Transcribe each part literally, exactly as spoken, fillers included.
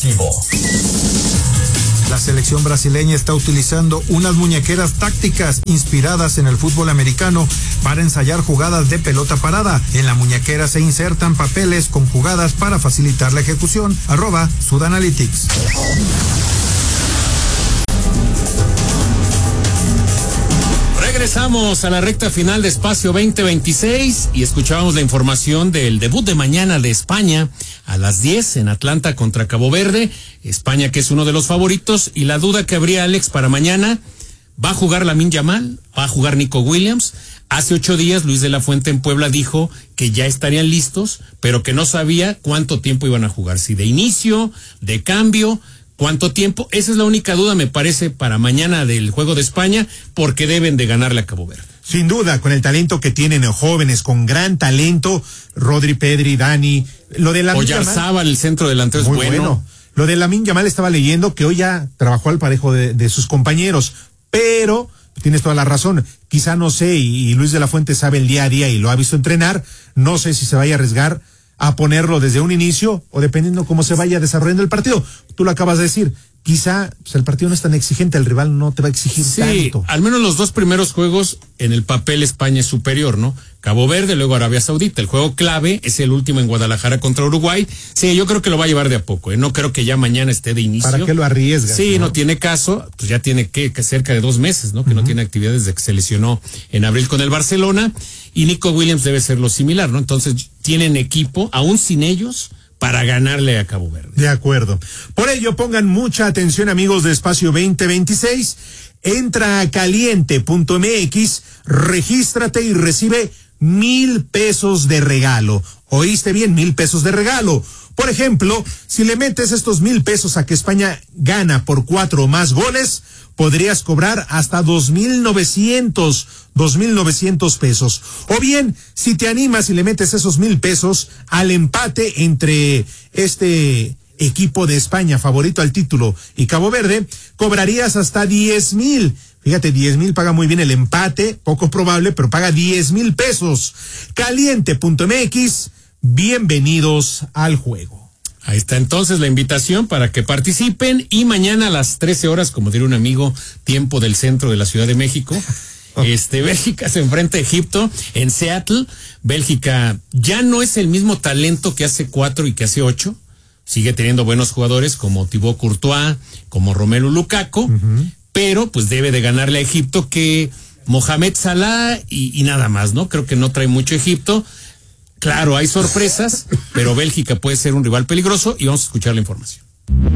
Deportivo. La selección brasileña está utilizando unas muñequeras tácticas inspiradas en el fútbol americano para ensayar jugadas de pelota parada. En la muñequera se insertan papeles con jugadas para facilitar la ejecución. Arroba Sudanalytics. Regresamos a la recta final de Espacio veinte veintiséis y escuchábamos la información del debut de mañana de España a las diez en Atlanta contra Cabo Verde. España, que es uno de los favoritos, y la duda que habría, Alex, para mañana: ¿va a jugar Lamine Yamal? ¿Va a jugar Nico Williams? Hace ocho días Luis de la Fuente en Puebla dijo que ya estarían listos, pero que no sabía cuánto tiempo iban a jugar, si de inicio, de cambio. ¿Cuánto tiempo? Esa es la única duda, me parece, para mañana del juego de España, porque deben de ganarle a Cabo Verde. Sin duda, con el talento que tienen jóvenes, con gran talento, Rodri, Pedri, Dani, lo de Lamine Yamal, Oyarzábal, el centro delantero, es bueno. bueno. Lo de Lamine Yamal, estaba leyendo que hoy ya trabajó al parejo de, de sus compañeros, pero tienes toda la razón, quizá no sé, y, y Luis de la Fuente sabe el día a día y lo ha visto entrenar, no sé si se vaya a arriesgar a ponerlo desde un inicio o dependiendo cómo se vaya desarrollando el partido. Tú lo acabas de decir, quizá pues, el partido no es tan exigente, el rival no te va a exigir sí, tanto. Al menos los dos primeros juegos en el papel España es superior, ¿no? Cabo Verde, luego Arabia Saudita. El juego clave es el último en Guadalajara contra Uruguay. Sí, yo creo que lo va a llevar de a poco, ¿eh? No creo que ya mañana esté de inicio. ¿Para qué lo arriesgas? Sí, no, no tiene caso, pues ya tiene que, que cerca de dos meses, ¿no? Que uh-huh. no tiene actividad desde que se lesionó en abril con el Barcelona. Y Nico Williams debe ser lo similar, ¿no? Entonces tienen equipo, aún sin ellos, para ganarle a Cabo Verde. De acuerdo. Por ello, pongan mucha atención, amigos de Espacio veinte veintiséis. Entra a caliente punto m x, regístrate y recibe mil pesos de regalo. ¿Oíste bien? Mil pesos de regalo. Por ejemplo, si le metes estos mil pesos a que España gana por cuatro o más goles, podrías cobrar hasta dos mil novecientos, dos mil novecientos pesos. O bien, si te animas y le metes esos mil pesos al empate entre este equipo de España, favorito al título, y Cabo Verde, cobrarías hasta diez mil. Fíjate, diez mil paga muy bien el empate, poco probable, pero paga diez mil pesos. caliente punto m x, bienvenidos al juego. Ahí está entonces la invitación para que participen, y mañana a las trece horas, como diría un amigo, tiempo del centro de la Ciudad de México, este Bélgica se enfrenta a Egipto en Seattle. Bélgica ya no es el mismo talento que hace cuatro y que hace ocho, sigue teniendo buenos jugadores como Thibaut Courtois, como Romelu Lukaku, uh-huh. pero pues debe de ganarle a Egipto, que Mohamed Salah y, y nada más, ¿no? Creo que no trae mucho Egipto. Claro, hay sorpresas, pero Bélgica puede ser un rival peligroso, y vamos a escuchar la información.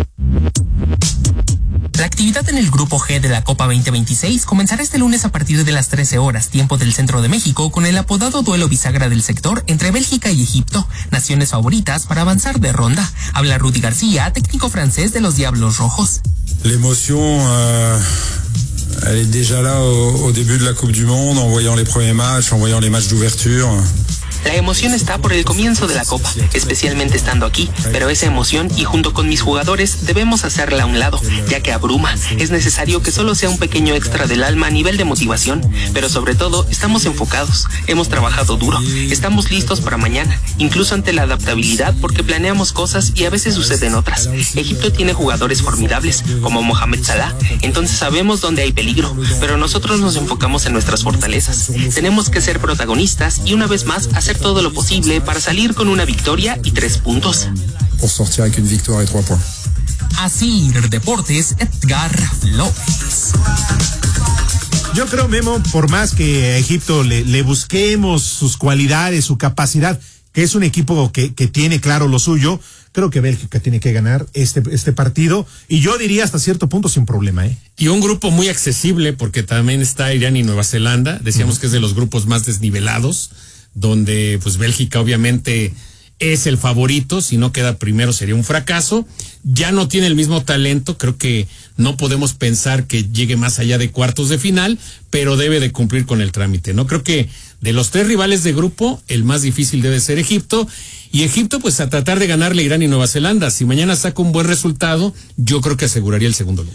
La actividad en el Grupo G de la Copa veinte veintiséis comenzará este lunes a partir de las trece horas, tiempo del centro de México, con el apodado duelo bisagra del sector entre Bélgica y Egipto, naciones favoritas para avanzar de ronda. Habla Rudy García, técnico francés de los Diablos Rojos. La emoción, euh, elle est déjà là au, au début de la Coupe du Monde, en voyant les premiers matchs, en voyant les matchs d'ouverture. La emoción está por el comienzo de la Copa, especialmente estando aquí, pero esa emoción, y junto con mis jugadores, debemos hacerla a un lado, ya que abruma. Es necesario que solo sea un pequeño extra del alma a nivel de motivación, pero sobre todo estamos enfocados, hemos trabajado duro, estamos listos para mañana, incluso ante la adaptabilidad, porque planeamos cosas y a veces suceden otras. Egipto tiene jugadores formidables, como Mohamed Salah, entonces sabemos dónde hay peligro, pero nosotros nos enfocamos en nuestras fortalezas. Tenemos que ser protagonistas y una vez más hacer todo lo posible para salir con una victoria y tres puntos. Por sortir avec une victoire et trois points. Así, Deportes, Edgar Flores. Yo creo, Memo, por más que a Egipto le, le busquemos sus cualidades, su capacidad, que es un equipo que, que tiene claro lo suyo, creo que Bélgica tiene que ganar este, este partido, y yo diría hasta cierto punto sin problema, ¿eh? Y un grupo muy accesible, porque también está Irán y Nueva Zelanda, decíamos uh-huh. que es de los grupos más desnivelados, donde pues Bélgica obviamente es el favorito, si no queda primero sería un fracaso. Ya no tiene el mismo talento, creo que no podemos pensar que llegue más allá de cuartos de final, pero debe de cumplir con el trámite, ¿no? Creo que de los tres rivales de grupo, el más difícil debe ser Egipto, y Egipto pues a tratar de ganarle a Irán y Nueva Zelanda. Si mañana saca un buen resultado, yo creo que aseguraría el segundo lugar.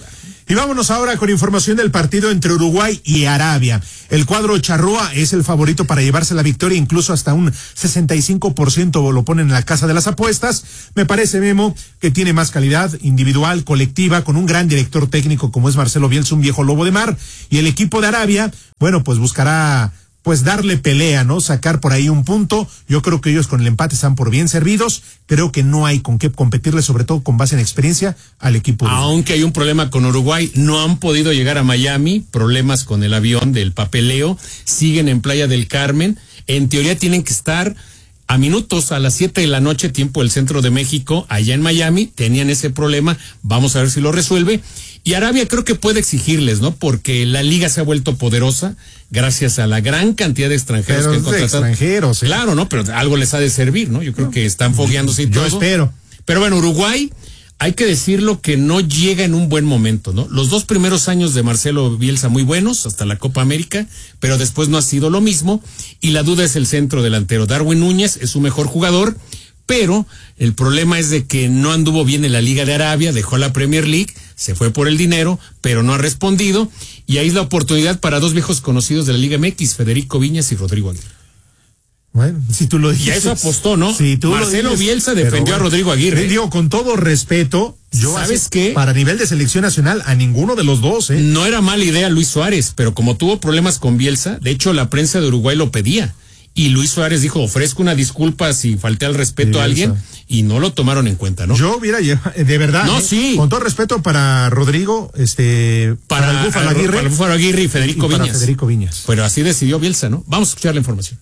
Y vámonos ahora con información del partido entre Uruguay y Arabia. El cuadro charrúa es el favorito para llevarse la victoria, incluso hasta un sesenta y cinco por ciento lo ponen en la casa de las apuestas. Me parece, Memo, que tiene más calidad individual, colectiva, con un gran director técnico como es Marcelo Bielsa, un viejo lobo de mar. Y el equipo de Arabia, bueno, pues buscará pues darle pelea, ¿no? Sacar por ahí un punto. Yo creo que ellos con el empate están por bien servidos. Creo que no hay con qué competirle, sobre todo con base en experiencia, al equipo. Aunque hay un problema con Uruguay, no han podido llegar a Miami, problemas con el avión del papeleo, siguen en Playa del Carmen. En teoría tienen que estar a minutos, a las siete de la noche, tiempo del centro de México, allá en Miami, tenían ese problema, vamos a ver si lo resuelve. Y Arabia creo que puede exigirles, ¿no? Porque la liga se ha vuelto poderosa gracias a la gran cantidad de extranjeros pero que han contratado. Extranjeros, ¿eh? Claro, ¿no? Pero algo les ha de servir, ¿no? Yo creo que están fogueándose y todo. Yo espero. Pero bueno, Uruguay, hay que decirlo que no llega en un buen momento, ¿no? Los dos primeros años de Marcelo Bielsa muy buenos, hasta la Copa América, pero después no ha sido lo mismo. Y la duda es el centro delantero. Darwin Núñez es su mejor jugador, pero el problema es de que no anduvo bien en la Liga de Arabia, dejó la Premier League, se fue por el dinero, pero no ha respondido, y ahí es la oportunidad para dos viejos conocidos de la Liga M X, Federico Viñas y Rodrigo Aguirre. Bueno, si tú lo dices. Y a eso apostó, ¿no? Si tú Marcelo lo dices, Bielsa defendió bueno, a Rodrigo Aguirre. Digo, con todo respeto, yo ¿sabes qué? Para nivel de selección nacional, a ninguno de los dos, ¿eh? No era mala idea Luis Suárez, pero como tuvo problemas con Bielsa, de hecho la prensa de Uruguay lo pedía. Y Luis Suárez dijo, ofrezco una disculpa si falté al respeto a alguien, y no lo tomaron en cuenta, ¿no? Yo hubiera llevado, de verdad, no, ¿eh? sí. Con todo respeto para Rodrigo, este, para, para el Búfalo Aguirre, para el Búfalo Aguirre y Federico y Viñas. Para Federico Viñas. Pero así decidió Bielsa, ¿no? Vamos a escuchar la información.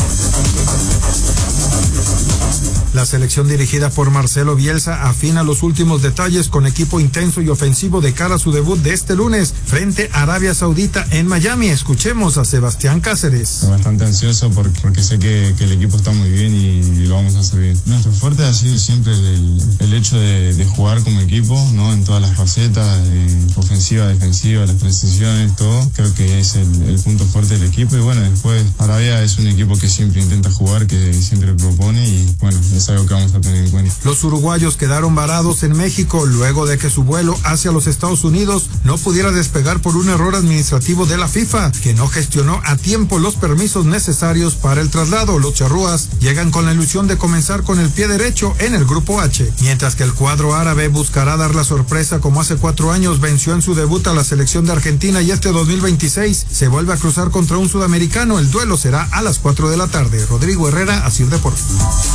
La selección dirigida por Marcelo Bielsa afina los últimos detalles con equipo intenso y ofensivo de cara a su debut de este lunes frente a Arabia Saudita en Miami. Escuchemos a Sebastián Cáceres. Bastante ansioso porque, porque sé que, que el equipo está muy bien y, y lo vamos a hacer bien. Nuestro fuerte ha sido siempre el, el hecho de, de jugar como equipo, ¿no? En todas las facetas, de ofensiva, defensiva, las transiciones, todo. Creo que es el, el punto fuerte del equipo. Y bueno, después Arabia es un equipo que siempre intenta jugar, que siempre propone y bueno, es algo que vamos a tener en cuenta. Los uruguayos quedaron varados en México luego de que su vuelo hacia los Estados Unidos no pudiera despegar por un error administrativo de la FIFA, que no gestionó a tiempo los permisos necesarios para el traslado. Los charrúas llegan con la ilusión de comenzar con el pie derecho en el grupo H, mientras que el cuadro árabe buscará dar la sorpresa como hace cuatro años venció en su debut a la selección de Argentina, y este dos mil veintiséis se vuelve a cruzar contra un sudamericano. El duelo será a las cuatro de la tarde. Rodrigo Herrera, Asir Deportes.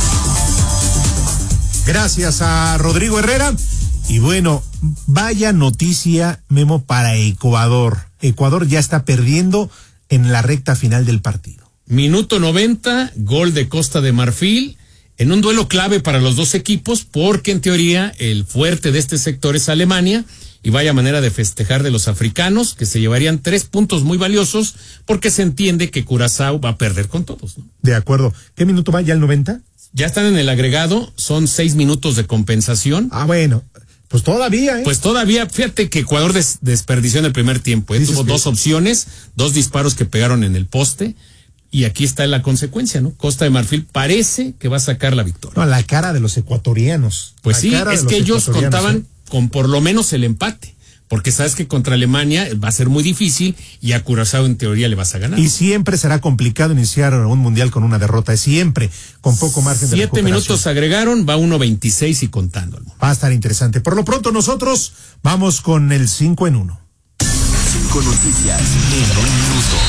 Gracias a Rodrigo Herrera. Y bueno, vaya noticia, Memo, para Ecuador. Ecuador ya está perdiendo en la recta final del partido. Minuto noventa, gol de Costa de Marfil, en un duelo clave para los dos equipos, porque en teoría el fuerte de este sector es Alemania, y vaya manera de festejar de los africanos, que se llevarían tres puntos muy valiosos, porque se entiende que Curazao va a perder con todos, ¿no? De acuerdo. ¿Qué minuto va? ¿Ya el noventa? Ya están en el agregado, son seis minutos de compensación. Ah, bueno, pues todavía, ¿eh? Pues todavía, fíjate que Ecuador des, desperdició en el primer tiempo, ¿eh? Tuvo que... dos opciones, dos disparos que pegaron en el poste, y aquí está la consecuencia, ¿no? Costa de Marfil parece que va a sacar la victoria. No, la cara de los ecuatorianos. Pues la sí, es que ellos contaban, ¿eh?, con por lo menos el empate. Porque sabes que contra Alemania va a ser muy difícil y a Curazao en teoría le vas a ganar. Y siempre será complicado iniciar un mundial con una derrota, siempre con poco margen de recuperación. Siete minutos agregaron, va uno veintiséis y contando. Va a estar interesante. Por lo pronto nosotros vamos con el cinco en uno. Cinco noticias en un minuto.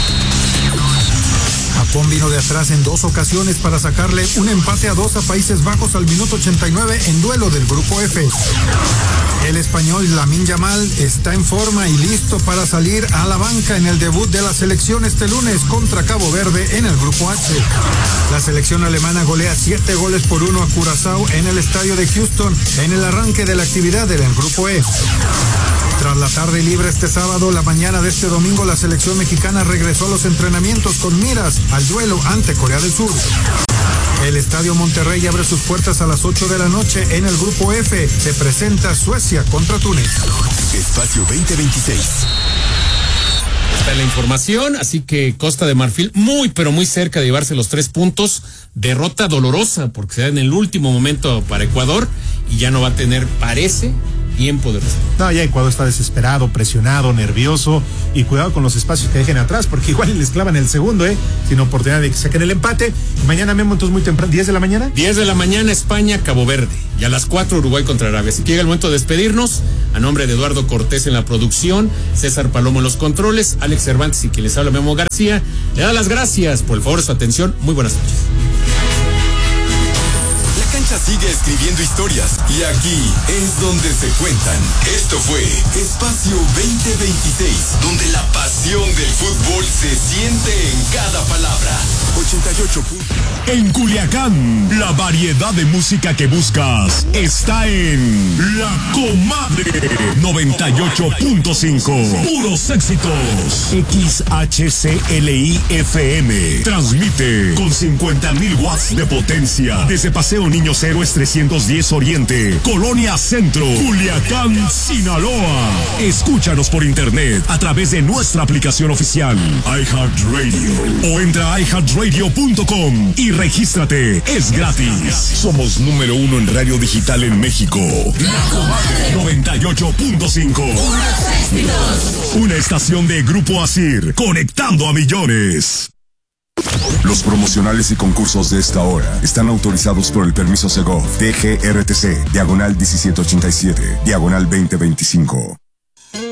Japón vino de atrás en dos ocasiones para sacarle un empate a dos a Países Bajos al minuto ochenta y nueve en duelo del grupo F. El español Lamine Yamal está en forma y listo para salir a la banca en el debut de la selección este lunes contra Cabo Verde en el grupo H. La selección alemana golea siete goles por uno a Curazao en el estadio de Houston en el arranque de la actividad del grupo E. Tras la tarde libre este sábado, la mañana de este domingo, la selección mexicana regresó a los entrenamientos con miras al duelo ante Corea del Sur. El Estadio Monterrey abre sus puertas a las ocho de la noche en el grupo F. Se presenta Suecia contra Túnez. Espacio veinte veintiséis. Está la información, así que Costa de Marfil muy pero muy cerca de llevarse los tres puntos. Derrota dolorosa porque se da en el último momento para Ecuador y ya no va a tener, parece, tiempo de respuesta. No, ya Ecuador está desesperado, presionado, nervioso, y cuidado con los espacios que dejen atrás, porque igual les clavan el segundo, ¿eh? Sin oportunidad de que saquen el empate. Mañana, Memo, entonces muy temprano, ¿diez de la mañana? diez de la mañana, España, Cabo Verde. Y a las cuatro, Uruguay contra Arabia. Así que llega el momento de despedirnos. A nombre de Eduardo Cortés en la producción, César Palomo en los controles, Alex Cervantes y quien les habla, Memo García, le da las gracias por el favor de su atención. Muy buenas noches. Sigue escribiendo historias y aquí es donde se cuentan. Esto fue Espacio veinte veintiséis, donde la pasión del fútbol se siente en cada palabra. ochenta y ocho En Culiacán, la variedad de música que buscas está en La Comadre noventa y ocho punto cinco. Puros éxitos. X H C L I F M transmite con cincuenta mil watts de potencia desde Paseo Niños Héroes trescientos diez Oriente, Colonia Centro, Culiacán, Sinaloa. Escúchanos por internet a través de nuestra aplicación oficial iHeartRadio o entra a i heart radio punto com y regístrate. Es gratis. Somos número uno en radio digital en México. La Comadre noventa y ocho punto cinco. Una estación de Grupo Asir, conectando a millones. Los promocionales y concursos de esta hora están autorizados por el permiso Segov D G R T C, diagonal diecisiete ochenta y siete, diagonal veinte veinticinco.